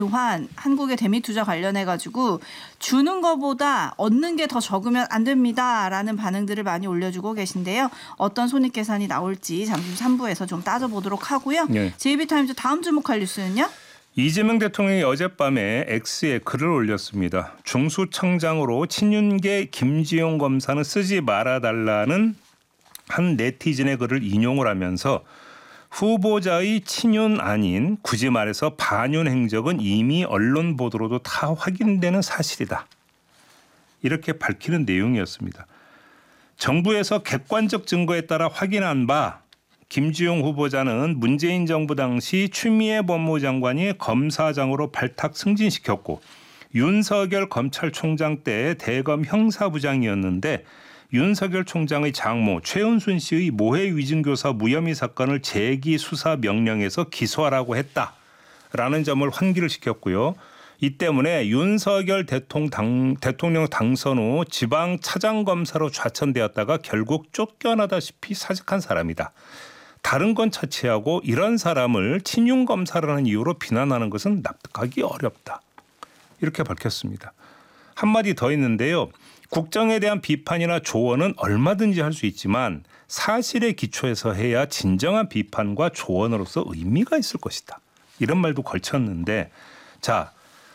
또한 한국의 대미 투자 관련해 가지고 주는 것보다 얻는 게 더 적으면 안 됩니다라는 반응들을 많이 올려주고 계신데요. 어떤 손익 계산이 나올지 잠시 후 3부에서 좀 따져보도록 하고요. 네. JB타임즈 다음 주목할 뉴스는요. 이재명 대통령이 어젯밤에 X에 글을 올렸습니다. 중수청장으로 친윤계 김지용 검사는 쓰지 말아달라는 한 네티즌의 글을 인용을 하면서 후보자의 친윤 아닌 굳이 말해서 반윤 행적은 이미 언론 보도로도 다 확인되는 사실이다. 이렇게 밝히는 내용이었습니다. 정부에서 객관적 증거에 따라 확인한 바 김주용 후보자는 문재인 정부 당시 추미애 법무장관이 검사장으로 발탁 승진시켰고 윤석열 검찰총장 때 대검 형사부장이었는데 윤석열 총장의 장모 최은순 씨의 모해 위증교사 무혐의 사건을 재기 수사 명령해서 기소하라고 했다라는 점을 환기를 시켰고요. 이 때문에 윤석열 대통령 당선 후 지방 차장검사로 좌천되었다가 결국 쫓겨나다시피 사직한 사람이다. 다른 건 차치하고 이런 사람을 친윤검사라는 이유로 비난하는 것은 납득하기 어렵다. 이렇게 밝혔습니다. 한마디 더 있는데요. 국정에 대한 비판이나 조언은 얼마든지 할 수 있지만 사실에 기초해서 해야 진정한 비판과 조언으로서 의미가 있을 것이다. 이런 말도 걸쳤는데 자,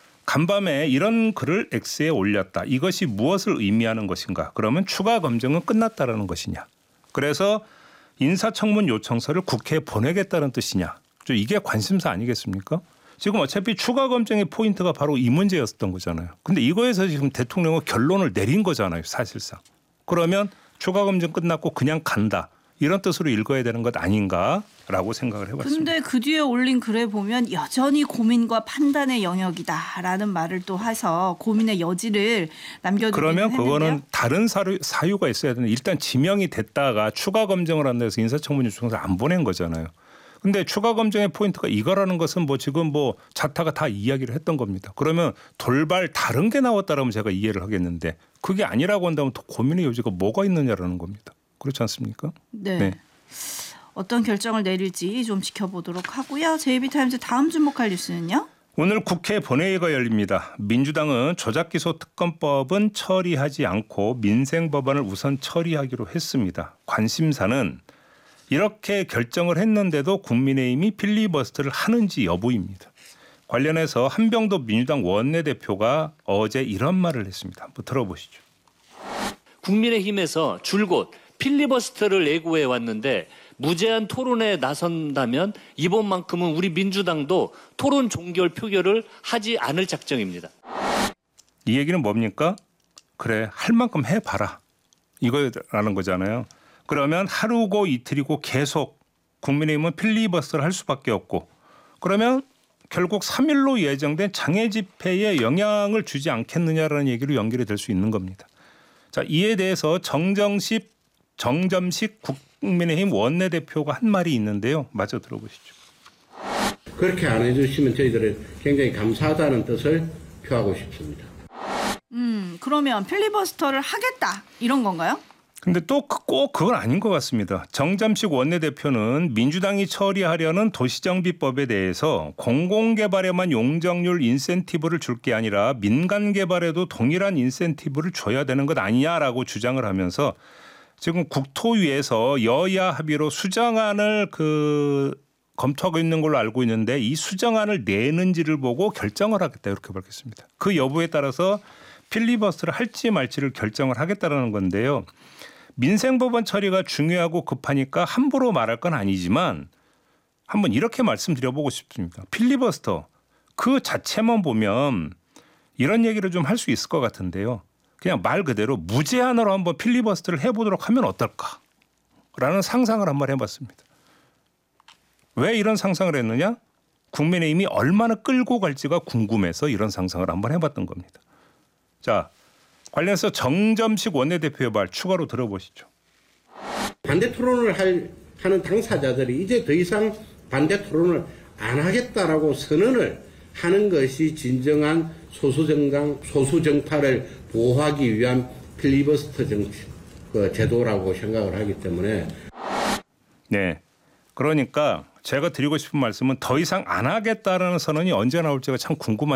간밤에 이런 글을 X에 올렸다. 이것이 무엇을 의미하는 것인가? 그러면 추가 검증은 끝났다라는 것이냐? 그래서 인사청문 요청서를 국회에 보내겠다는 뜻이냐? 이게 관심사 아니겠습니까? 지금 어차피 추가 검증의 포인트가 바로 이 문제였던 거잖아요. 근데 이거에서 지금 대통령은 결론을 내린 거잖아요. 사실상. 그러면 추가 검증 끝났고 그냥 간다. 이런 뜻으로 읽어야 되는 것 아닌가라고 생각을 해봤습니다. 근데 그 뒤에 올린 글에 보면 여전히 고민과 판단의 영역이다라는 말을 또 해서 고민의 여지를 남겨두기는 그러면 그거는 했는데요. 다른 사유가 있어야 되는데 일단 지명이 됐다가 추가 검증을 한다 해서 인사청문 요청서를 안 보낸 거잖아요. 근데 추가 검증의 포인트가 이거라는 것은 뭐 지금 뭐 자타가 다 이야기를 했던 겁니다. 그러면 돌발 다른 게 나왔다라면 제가 이해를 하겠는데 그게 아니라고 한다면 더 고민의 여지가 뭐가 있느냐라는 겁니다. 그렇지 않습니까? 네. 어떤 결정을 내릴지 좀 지켜보도록 하고요. JB타임즈 다음 주목할 뉴스는요. 오늘 국회 본회의가 열립니다. 민주당은 조작기소특검법은 처리하지 않고 민생법안을 우선 처리하기로 했습니다. 관심사는 이렇게 결정을 했는데도 국민의힘이 필리버스터를 하는지 여부입니다. 관련해서 한병도 민주당 원내대표가 어제 이런 말을 했습니다. 한번 들어보시죠. 국민의힘에서 줄곧 필리버스터를 예고해 왔는데 무제한 토론에 나선다면 이번만큼은 우리 민주당도 토론 종결 표결을 하지 않을 작정입니다. 이 얘기는 뭡니까? 그래, 할 만큼 해봐라. 이거라는 거잖아요. 그러면 하루고 이틀이고 계속 국민의힘은 필리버스터를 할 수밖에 없고 그러면 결국 3일로 예정된 장애 집회에 영향을 주지 않겠느냐라는 얘기로 연결이 될 수 있는 겁니다. 자, 이에 대해서 정점식 국민의힘 원내대표가 한 말이 있는데요. 마저 들어보시죠. 그렇게 안 해주시면 저희들은 굉장히 감사하다는 뜻을 표하고 싶습니다. 그러면 필리버스터를 하겠다 이런 건가요? 근데 또 꼭 그건 아닌 것 같습니다. 정점식 원내대표는 민주당이 처리하려는 도시정비법에 대해서 공공개발에만 용적률 인센티브를 줄 게 아니라 민간개발에도 동일한 인센티브를 줘야 되는 것 아니냐라고 주장을 하면서 지금 국토위에서 여야 합의로 수정안을 검토하고 있는 걸로 알고 있는데 이 수정안을 내는지를 보고 결정을 하겠다 이렇게 밝혔습니다. 그 여부에 따라서 필리버스터를 할지 말지를 결정을 하겠다라는 건데요. 민생법안 처리가 중요하고 급하니까 함부로 말할 건 아니지만 한번 이렇게 말씀드려보고 싶습니다. 필리버스터 그 자체만 보면 이런 얘기를 좀 할 수 있을 것 같은데요. 그냥 말 그대로 무제한으로 한번 필리버스터를 해보도록 하면 어떨까라는 상상을 한번 해봤습니다. 왜 이런 상상을 했느냐? 국민의힘이 얼마나 끌고 갈지가 궁금해서 이런 상상을 한번 해봤던 겁니다. 자, 관련해서 정점식 원내대표의 말 추가로 들어보시죠. 반대 토론을 하는 당사자들이 이제 더 이상 반대 토론을 안 하겠다라고 선언을 하는 것이 진정한 소수정파를 보호하기 위한 필리버스터 제도라고 생각을 하기 때문에. 네, 그러니까 제가 드리고 싶은 말씀은 더 이상 안 하겠다라는 선언이 언제 나올지가 참 궁금한